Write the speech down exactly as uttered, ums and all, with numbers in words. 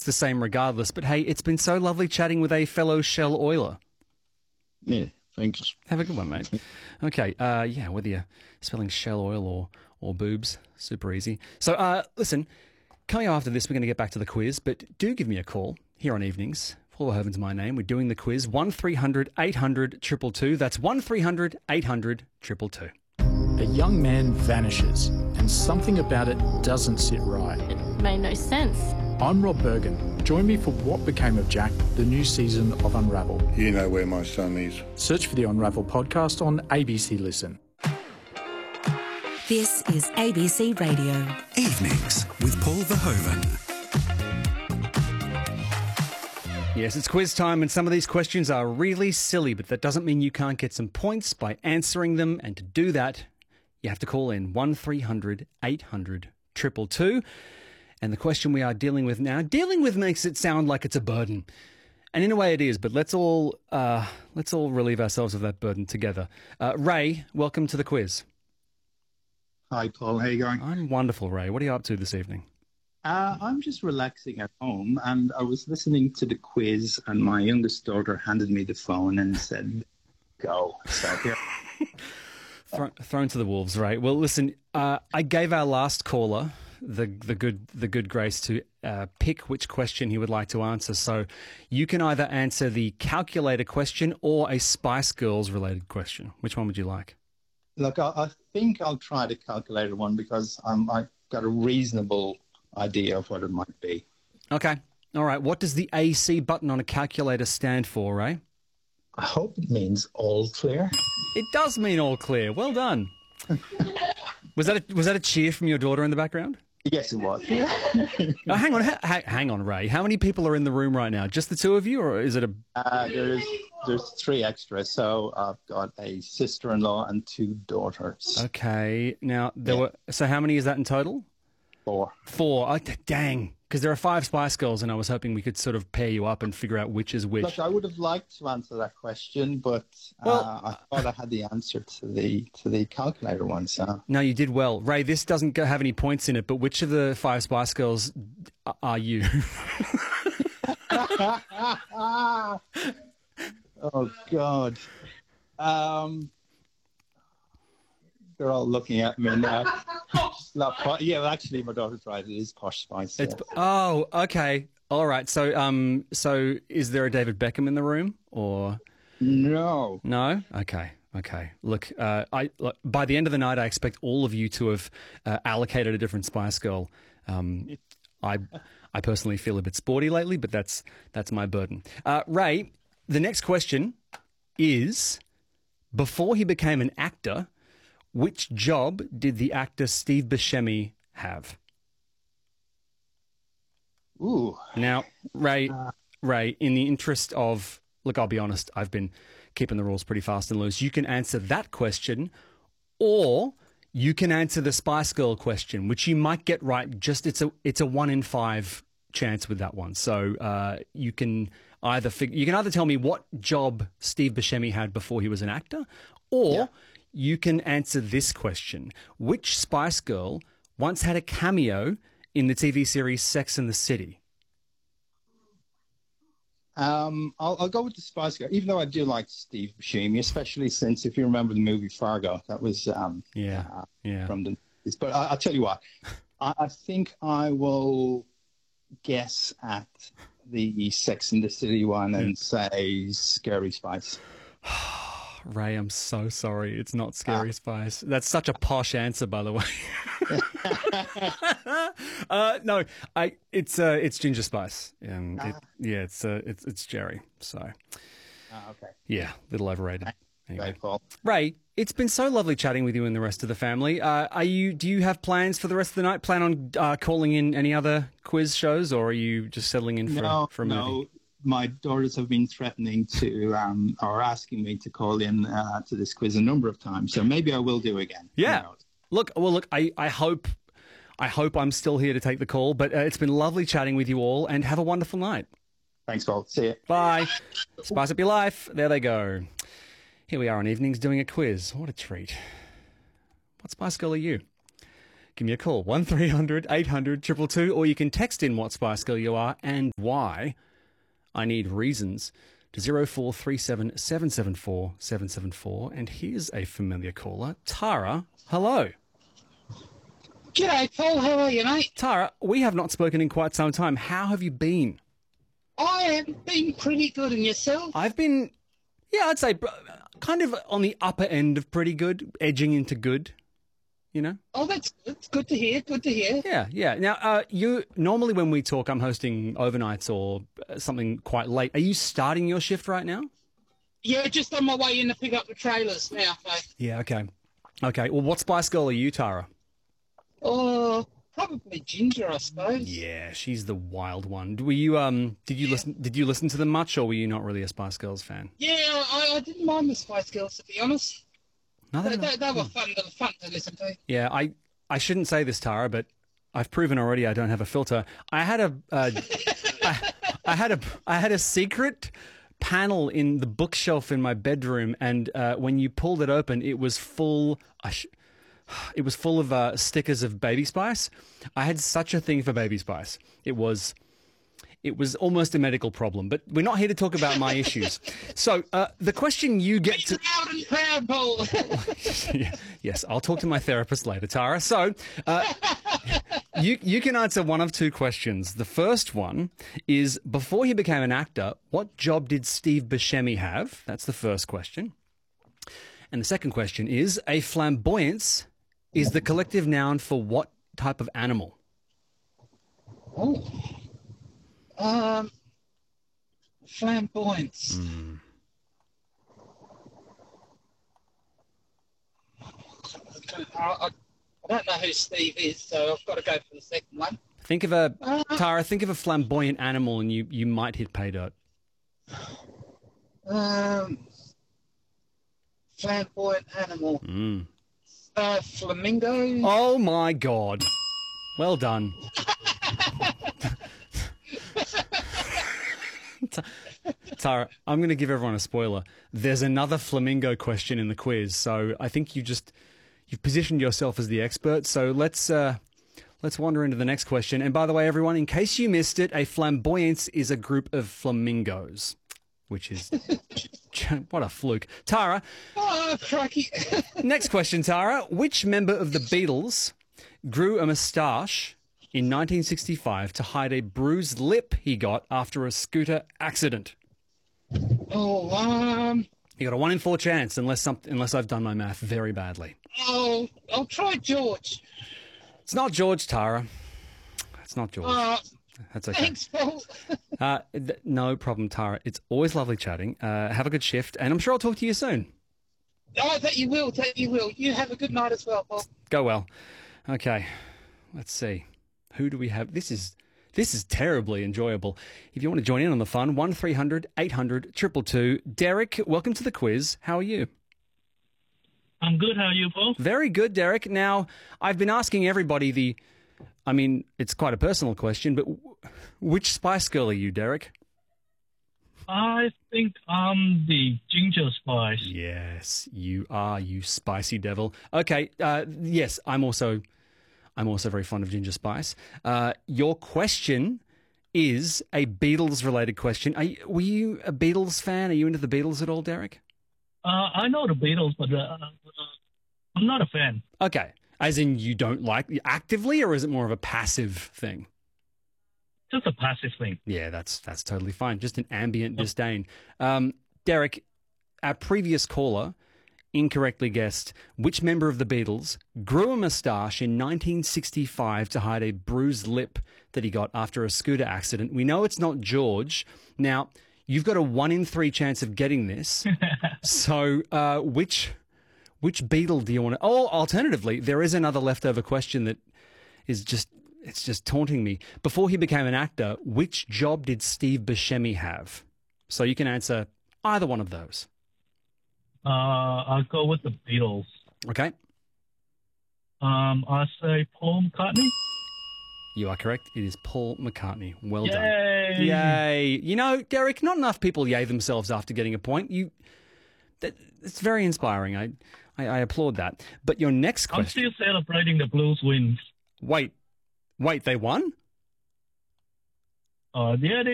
the same regardless. But hey, it's been so lovely chatting with a fellow Shell oiler. Yeah, thanks. Have a good one, mate. Okay, uh, yeah, whether you're spelling Shell oil or, or boobs, super easy. So, uh, listen, coming up after this, we're going to get back to the quiz, but do give me a call here on Evenings. Paul O'Herven's my name. We're doing the quiz. one three hundred eight hundred two two two. That's one three hundred eight hundred two two two. A young man vanishes, and something about it doesn't sit right. It made no sense. I'm Rob Bergen. Join me for What Became of Jack, the new season of Unravel. You know where my son is. Search for the Unravel podcast on A B C Listen. This is A B C Radio. Evenings with Paul Verhoeven. Yes, it's quiz time, and some of these questions are really silly, but that doesn't mean you can't get some points by answering them. And to do that, you have to call in one three hundred eight hundred two two two. And the question we are dealing with now, dealing with makes it sound like it's a burden. And in a way it is, but let's all uh, let's all relieve ourselves of that burden together. Uh, Ray, welcome to the quiz. Hi, Paul. How you going? I'm wonderful, Ray. What are you up to this evening? Uh, I'm just relaxing at home, and I was listening to the quiz, and my youngest daughter handed me the phone and said, go. So here. Thro- thrown to the wolves, Ray. Well, listen, uh, I gave our last caller the the good the good grace to uh, pick which question he would like to answer. So you can either answer the calculator question or a Spice Girls related question. Which one would you like? Look, I, I think I'll try the calculator one because um, I've got a reasonable idea of what it might be. Okay. All right. What does the A C button on a calculator stand for, Ray? I hope it means all clear. It does mean all clear. Well done. Was that a, was that a cheer from your daughter in the background? Yes, it was. Oh, hang on, ha- ha- hang on, Ray. How many people are in the room right now? Just the two of you, or is it a? Uh, there's there's three extras. So I've got a sister-in-law and two daughters. Okay. Now there Yeah. were. So how many is that in total? Four. Four. Oh, d- dang. Because there are five Spice Girls, and I was hoping we could sort of pair you up and figure out which is which. Look, I would have liked to answer that question, but Well- uh, I thought I had the answer to the to the calculator one. So No, you did well, Ray. This doesn't go- have any points in it, but which of the five Spice Girls a- are you? oh God, um, they're all looking at me now. It's not po- yeah, well, actually, my daughter's right. It is Posh Spice. It's, yeah. oh, okay. All right. So, um, so is there a David Beckham in the room, or No. no? Okay. Okay. Look, uh, I look, by the end of the night, I expect all of you to have uh, allocated a different Spice Girl. Um, I, I personally feel a bit sporty lately, but that's that's my burden. Uh, Ray, the next question is: before he became an actor, which job did the actor Steve Buscemi have? Ooh. Now, Ray, Ray, in the interest of, look, I'll be honest, I've been keeping the rules pretty fast and loose. You can answer that question, or you can answer the Spice Girl question, which you might get right. Just it's a it's a one in five chance with that one. So uh, you can either fig- you can either tell me what job Steve Buscemi had before he was an actor, or Yeah. you can answer this question: which Spice Girl once had a cameo in the T V series Sex and the City? Um, I'll, I'll go with the Spice Girl, even though I do like Steve Buscemi, especially since, if you remember the movie Fargo, that was um, Yeah, uh, yeah. from the. But I, I'll tell you what, I, I think I will guess at the Sex and the City one and say Scary Spice. Ray, I'm so sorry. It's not Scary Ah. Spice. That's such a posh answer, by the way. uh, no, I. It's uh, it's Ginger Spice. Um, it, yeah, it's uh, it's it's Jerry. So, Ah, okay. yeah, little overrated. Anyway. Right, Paul. Ray, it's been so lovely chatting with you and the rest of the family. Uh, are you? Do you have plans for the rest of the night? Plan on uh, calling in any other quiz shows, or are you just settling in for No, for a no. movie? My daughters have been threatening to, um, or asking me to call in uh, to this quiz a number of times. So maybe I will do again. Who Yeah. knows? Look, well, look. I, I hope, I hope I'm still here to take the call. But uh, it's been lovely chatting with you all, and have a wonderful night. Thanks, Paul. See you. Bye. Spice up your life. There they go. Here we are on Evenings doing a quiz. What a treat. What Spice Girl are you? give me a call, one three hundred eight hundred two two two, or you can text in what Spice Girl you are and why. I need reasons to zero four three seven seven seven four seven seven four. And here's a familiar caller, Tara. Hello. G'day, Paul. How are you, mate? Tara, we have not spoken in quite some time. How have you been? I have been pretty good, and yourself? I've been, yeah, I'd say kind of on the upper end of pretty good, edging into good, you know? Oh, that's good. Good to hear. Good to hear. Yeah, yeah. Now, uh, you normally when we talk, I'm hosting overnights or uh, something quite late. Are you starting your shift right now? Yeah, just on my way in to pick up the trailers now. So. Yeah, okay. Okay, well, what Spice Girl are you, Tara? Oh, probably Ginger, I suppose. Yeah, she's the wild one. Were you um? Did you listen? Did you listen to them much, or were you not really a Spice Girls fan? Yeah, I, I didn't mind the Spice Girls, to be honest. No, They, they're they, not. they were fun, they were fun to listen to. Yeah, I I shouldn't say this, Tara, but I've proven already I don't have a filter. I had a uh, I, I had a I had a secret panel in the bookshelf in my bedroom, and uh, when you pulled it open, it was full. I sh- It was full of uh, stickers of Baby Spice. I had such a thing for Baby Spice. It was, it was almost a medical problem. But we're not here to talk about my issues. So uh, the question you get to, Loud and proud, Paul. Yeah, yes, I'll talk to my therapist later, Tara. So uh, you you can answer one of two questions. The first one is: before he became an actor, what job did Steve Buscemi have? That's the first question. And the second question is: a flamboyance is the collective noun for what type of animal? Oh. Um, flamboyance. Mm. I, I, I don't know who Steve is, so I've got to go for the second one. Think of a Uh, Tara. Think of a flamboyant animal, and you you might hit pay dirt. Um, flamboyant animal. Mm. Uh, flamingo. Oh my God! Well done. Tara, I'm going to give everyone a spoiler. There's another flamingo question in the quiz, so I think you just you've positioned yourself as the expert. So let's uh, let's wander into the next question. And by the way, everyone, in case you missed it, a flamboyance is a group of flamingos, which is what a fluke. Tara, Oh, crikey. next question, Tara. Which member of the Beatles grew a moustache in nineteen sixty-five to hide a bruised lip he got after a scooter accident? oh, um, You got a one in four chance, unless some, unless I've done my math very badly. oh, I'll try George. It's not George, Tara. It's not George. Uh, That's okay. thanks, Paul. Uh, th- no problem, Tara. It's always lovely chatting. Uh, have a good shift, and I'm sure I'll talk to you soon. Oh, that you will, that you will. You have a good night as well, Paul. Go well. Okay, let's see. Who do we have? This is this is terribly enjoyable. If you want to join in on the fun, one three hundred eight hundred two two two. Derek, welcome to the quiz. How are you? I'm good. How are you, Paul? Very good, Derek. Now, I've been asking everybody the, I mean, it's quite a personal question, but w- which Spice Girl are you, Derek? I think I'm the Ginger Spice. Yes, you are, you spicy devil. Okay, uh, yes, I'm also, I'm also very fond of Ginger Spice. Uh, your question is a Beatles-related question. Are you, were you a Beatles fan? Are you into the Beatles at all, Derek? Uh, I know the Beatles, but uh, uh, I'm not a fan. Okay, as in you don't like actively, or is it more of a passive thing? Just a passive thing. Yeah, that's that's totally fine. Just an ambient disdain. Um, Derek, our previous caller incorrectly guessed which member of the Beatles grew a moustache in nineteen sixty-five to hide a bruised lip that he got after a scooter accident. We know it's not George. Now, you've got a one in three chance of getting this. So, uh, which which Beatle do you want to? Oh, alternatively, there is another leftover question that is just. It's just taunting me. Before he became an actor, which job did Steve Buscemi have? So you can answer either one of those. Uh, I'll go with the Beatles. Okay. Um, I say Paul McCartney. You are correct. It is Paul McCartney. Well Yay! done. Yay. You know, Derek, not enough people yay themselves after getting a point. You That, it's very inspiring. I, I, I applaud that. But your next I'm question... still celebrating the Blues wins. Wait, wait, they won? Uh, yeah, they